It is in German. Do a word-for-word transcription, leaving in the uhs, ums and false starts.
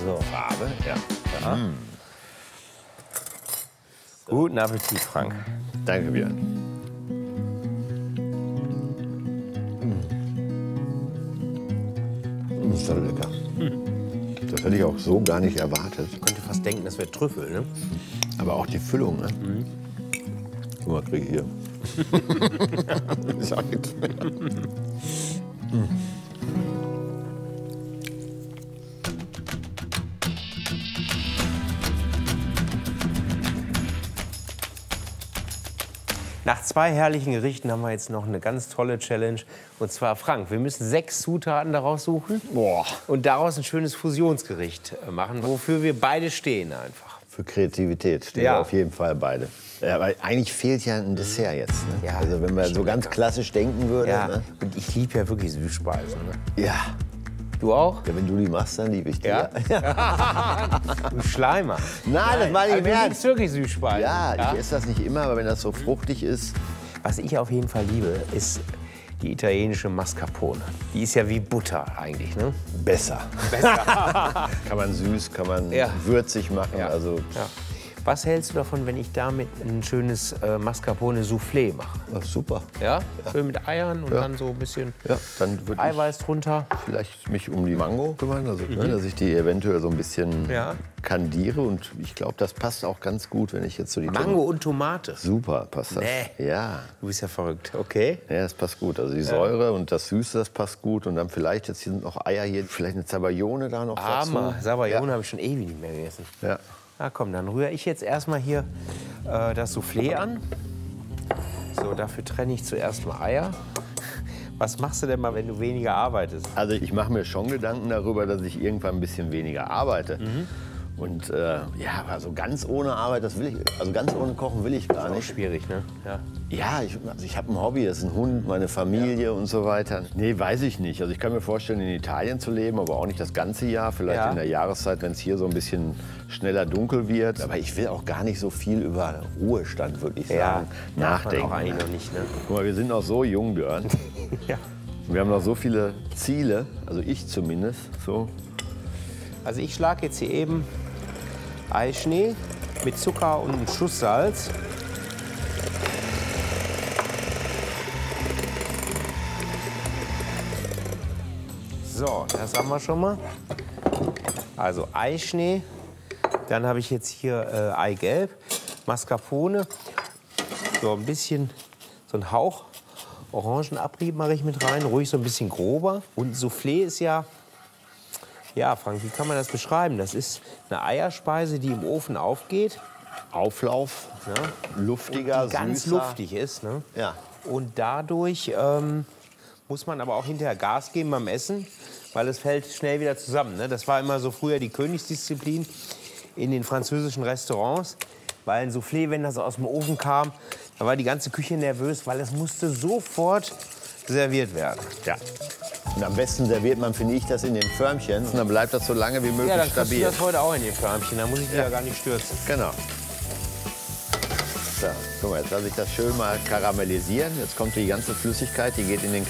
So. Farbe, ja. Ja. Mm. So. Guten Appetit, Frank. Danke, Björn. Mm. Das ist doch lecker. Mm. Das hätte ich auch so gar nicht erwartet. Ich könnte fast denken, das wäre Trüffel, ne? Aber auch die Füllung, ne? Mhm. Guck mal, krieg ich hier. Ich sag nichts mehr. Mm. Nach zwei herrlichen Gerichten haben wir jetzt noch eine ganz tolle Challenge. Und zwar, Frank, wir müssen sechs Zutaten daraus suchen. Boah. Und daraus ein schönes Fusionsgericht machen, wofür wir beide stehen einfach. Für Kreativität stehen Ja. wir auf jeden Fall beide. Ja, aber eigentlich fehlt ja ein Dessert jetzt. Ne? Ja, also wenn man so ganz lecker. klassisch denken würde. Ja, Ne? und ich liebe ja wirklich Süßspeisen. Ne? Ja. Du auch? Ja, wenn du die machst, dann liebe ich die. Ja? Du Schleimer. Nein, das meine ich Also im du Ernst. liebst wirklich Süßspeisen. Ja, ich esse das nicht immer, aber wenn das so fruchtig ist. Was ich auf jeden Fall liebe, ist die italienische Mascarpone. Die ist ja wie Butter eigentlich, ne? Besser. Besser. Kann man süß, kann man Ja. würzig machen. Ja. Also, Ja. Was hältst du davon, wenn ich damit ein schönes äh, Mascarpone-Soufflé mache? ach, super. Ja? Schön mit Eiern und Ja. dann so ein bisschen Ja, dann würde ich Eiweiß drunter. vielleicht mich um die Mango kümmern, also, ne, dass ich die eventuell so ein bisschen Ja. kandiere. Und ich glaube, das passt auch ganz gut, wenn ich jetzt so die Mango und Tomate. Super, passt das. Nee. Ja. Du bist ja verrückt, okay? Ja, das passt gut. Also die Säure und das Süße, das passt gut. Und dann vielleicht, jetzt hier sind noch Eier hier, vielleicht eine Zabayone da noch Hammer. dazu. Sabayone habe ich schon ewig nicht mehr gegessen. Ja. Na komm, dann rühre ich jetzt erstmal hier äh, das Soufflé an. So, dafür trenne ich zuerst mal Eier. Was machst du denn mal, wenn du weniger arbeitest? Also ich mache mir schon Gedanken darüber, dass ich irgendwann ein bisschen weniger arbeite. Mhm. Und äh, ja, also ganz ohne Arbeit, das will ich, also ganz ohne Kochen will ich gar Auch nicht. schwierig, ne? Ja. Ja, ich, also ich habe ein Hobby, das ist ein Hund, meine Familie ja. und so weiter. Nee, weiß ich nicht. Also ich kann mir vorstellen, in Italien zu leben, aber auch nicht das ganze Jahr. Vielleicht Ja. in der Jahreszeit, wenn es hier so ein bisschen schneller dunkel wird. Aber ich will auch gar nicht so viel über Ruhestand, würde ich sagen, Ja, nachdenken. Auch eigentlich noch nicht, ne? Guck mal, wir sind noch so jung, Björn. Ja. Wir haben noch so viele Ziele, also ich zumindest. So. Also ich schlage jetzt hier eben Eischnee mit Zucker und einem Schuss Salz. So, das haben wir schon mal. Also Eischnee. Dann habe ich jetzt hier äh, Eigelb, Mascarpone. So ein bisschen, so ein Hauch Orangenabrieb mache ich mit rein. Ruhig so ein bisschen grober. Und Soufflé ist ja, ja Frank, wie kann man das beschreiben? Das ist eine Eierspeise, die im Ofen aufgeht. Auflauf, Ja. luftiger, Die ganz süßer. luftig ist. Ne? Ja. Und dadurch ähm, muss man aber auch hinterher Gas geben beim Essen, weil es fällt schnell wieder zusammen. Ne? Das war immer so früher die Königsdisziplin in den französischen Restaurants. Weil ein Soufflé, wenn das aus dem Ofen kam, da war die ganze Küche nervös, weil es musste sofort serviert werden. Ja. Und am besten serviert man, finde ich, das in den Förmchen. Und dann bleibt das so lange wie möglich Ja, dann kriegst du stabil. das heute auch in den Förmchen, da muss ich dich ja gar nicht stürzen. Genau. So, guck mal, jetzt lasse ich das schön mal karamellisieren. Jetzt kommt die ganze Flüssigkeit, die geht in den